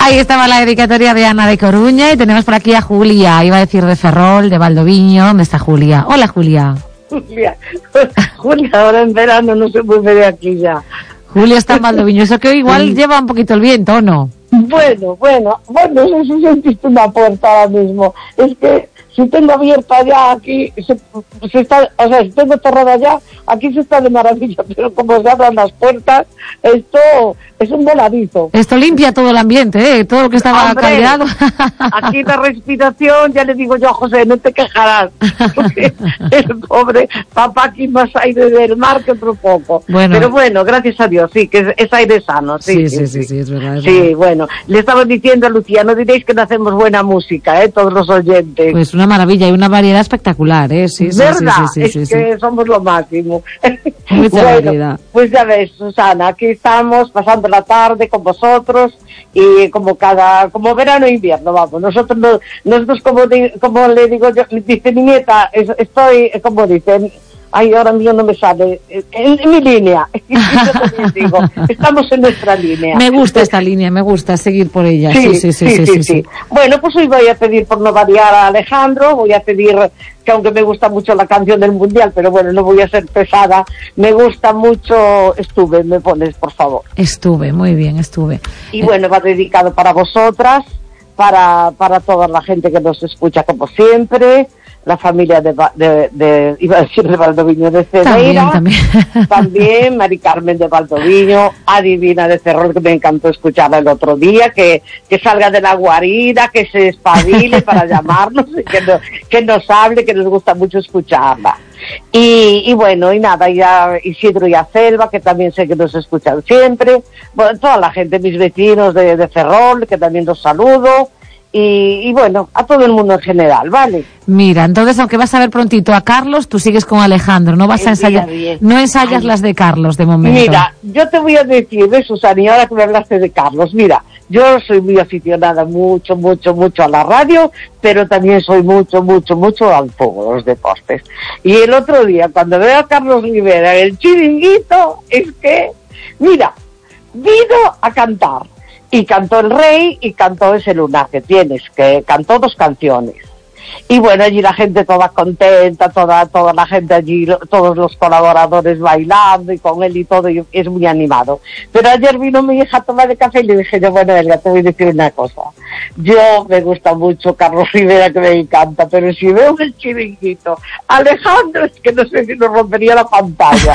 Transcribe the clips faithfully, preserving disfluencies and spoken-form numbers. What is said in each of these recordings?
Ahí estaba la dedicatoria de Ana de Coruña y tenemos por aquí a Julia, iba a decir de Ferrol, de Valdoviño. ¿Dónde está Julia? Hola, Julia. Julia, Julia, ahora en verano no se puede de aquí ya. Julia está en Valdoviño, eso que igual sí. Lleva un poquito el viento, ¿o no? Bueno, bueno, bueno, no sé si sentiste una puerta ahora mismo. Es que si tengo abierta ya aquí, se, se está, o sea, si tengo cerrada ya, aquí se está de maravilla, pero como se abran las puertas, esto es un voladizo. Esto limpia todo el ambiente, ¿eh? Todo lo que estaba caldeado. Aquí la respiración, ya le digo yo a José, no te quejarás, porque el pobre papá aquí más aire del mar que otro poco. Bueno, pero bueno, gracias a Dios, sí, que es, es aire sano. Sí, sí, sí, sí, sí, sí, es verdad. Es sí, verdad. Bueno, le estaba diciendo a Lucía, no diréis que no hacemos buena música, ¿eh? Todos los oyentes. Pues una maravilla y una variedad espectacular, ¿eh? Sí, sí, ¿verdad? Sí, sí, sí, es sí, que sí. somos lo máximo. Mucha bueno, variedad. Pues ya ves, Susana, aquí estamos pasando la tarde con vosotros y como cada, como verano e invierno, vamos. Nosotros, no, nosotros como, di, como le digo yo, dice mi nieta, es, estoy, como dicen, ay, ahora mío no me sale, en, en mi línea. Yo también digo, estamos en nuestra línea. Me gusta esta línea, me gusta seguir por ella. Sí, sí, sí, sí, sí, sí, sí, sí. Bueno, pues hoy voy a pedir, por no variar, a Alejandro, voy a pedir, que aunque me gusta mucho la canción del Mundial, pero bueno, no voy a ser pesada, me gusta mucho Estuve, me pones, por favor. Estuve, muy bien, estuve. Y bueno, va dedicado para vosotras, para, para toda la gente que nos escucha como siempre, la familia de, de, de iba a decir de Valdoviño, de Cedeira, también, también. también Mari Carmen de Valdoviño, Adivina de Ferrol, que me encantó escucharla el otro día, que, que salga de la guarida, que se espabile para llamarnos, y que, no, que nos hable, que nos gusta mucho escucharla. Y, y bueno, y nada, ya Isidro y a Selva, que también sé que nos escuchan siempre, bueno, toda la gente, mis vecinos de, de Ferrol, que también los saludo. Y, y bueno, a todo el mundo en general, ¿vale? Mira, entonces, aunque vas a ver prontito a Carlos, tú sigues con Alejandro, no vas el a ensayar, no ensayas Ay. Las de Carlos de momento. Mira, yo te voy a decir, ¿ves, Susana? Y ahora que me hablaste de Carlos, mira, yo soy muy aficionada mucho, mucho, mucho a la radio, pero también soy mucho, mucho, mucho al fútbol, los deportes. Y el otro día, cuando veo a Carlos Rivera en el Chiringuito, es que, mira, vino a cantar. Y cantó El Rey y cantó Ese lunar que tienes, que cantó dos canciones. Y bueno, allí la gente toda contenta, toda toda la gente allí, todos los colaboradores bailando y con él y todo, y es muy animado. Pero ayer vino mi hija a tomar de café y le dije yo, bueno, Elga, te voy a decir una cosa. Yo me gusta mucho Carlos Rivera, que me encanta, pero si veo el Chiringuito, Alejandro, es que no sé si nos rompería la pantalla.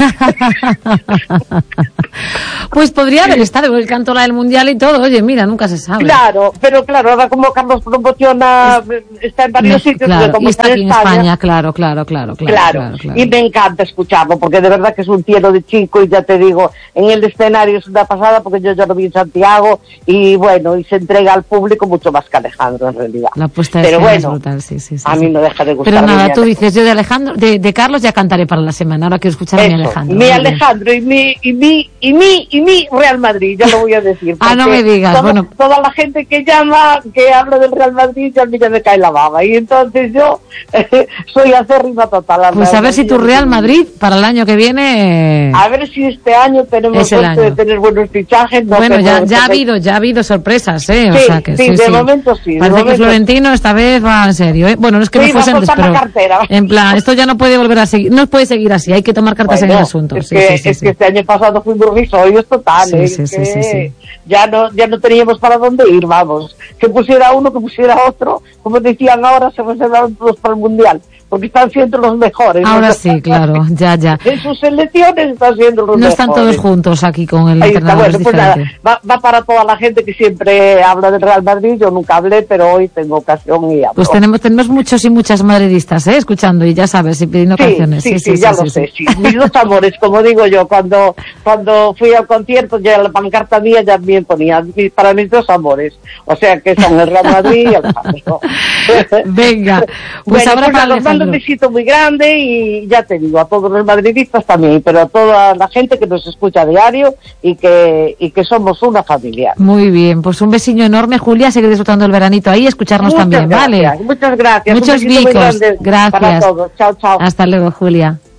Pues podría haber estado, él cantó la del Mundial y todo, oye, mira, nunca se sabe. Claro, pero claro, ahora como Carlos promociona, es, está en varios no, sitios, claro, como y está aquí en España, España claro, claro, claro, claro, claro, claro, claro. Y me encanta escucharlo, porque de verdad que es un tierno de chico, y ya te digo, en el escenario es una pasada, porque yo ya lo vi en Santiago, y bueno, y se entrega al público mucho más que Alejandro, en realidad. La puesta de pero bueno, es brutal, sí, sí, sí. A sí. mí no deja de gustar. Pero nada, tú dices, yo de Alejandro, de, de Carlos ya cantaré para la semana, ahora quiero escuchar Eso, a mi Alejandro. Mi Alejandro y mi, y mi, y mi, y mi Real Madrid, ya lo voy a decir. Ah, no me digas, todo, bueno. Toda la gente que llama, que habla del Real Madrid, ya a mí ya me cae la baba, y entonces yo eh, soy acérrima total. Pues a ver si tu Real Madrid para el año que viene. A ver si este año tenemos suerte de tener buenos fichajes. No bueno, ya, no, ya no, ha habido, ya ha habido sorpresas, ¿eh? Sí, o sea que, sí, sí, de sí. momento sí. Parece momento que Florentino esta vez va en serio, ¿eh? Bueno, no es que sí, no fuese antes, pero en plan, esto ya no puede volver a seguir, no puede seguir así, hay que tomar cartas bueno, en el asunto. Es, sí, que, sí, sí, es sí. que este año pasado fuimos risorios totales, sí, sí, que sí, sí, sí. ya no ya no teníamos para dónde ir, vamos. Que pusiera uno, que pusiera otro, como decían ahora, se reservaron todos para el Mundial, porque están siendo los mejores. Ahora ¿no? sí, claro, ya, ya. En sus selecciones están siendo los no mejores. No están todos juntos aquí con el Ahí entrenador. Está, bueno, pues nada, va, va para toda la gente que siempre habla del Real Madrid. Yo nunca hablé, pero hoy tengo ocasión y hablo. Pues tenemos, tenemos muchos y muchas madridistas, ¿eh? Escuchando, y ya sabes, y pidiendo sí, canciones. Sí, sí, sí, sí, ya sí, lo sí, sé, sí. sí. Mis dos amores, como digo yo, cuando cuando fui al concierto, ya la pancarta mía ya bien ponía para mis dos amores. O sea, que son el Real Madrid y el Alejandro. Venga, pues bueno, ahora pues para nos mando un besito muy grande y ya te digo, a todos los madridistas también, pero a toda la gente que nos escucha a diario y que y que somos una familia. Muy bien, pues un besiño enorme, Julia, seguir disfrutando el veranito ahí y escucharnos muchas también, gracias, ¿vale? Muchas gracias. Muchos bicos, gracias. Para todos. Chao, chao. Hasta luego, Julia.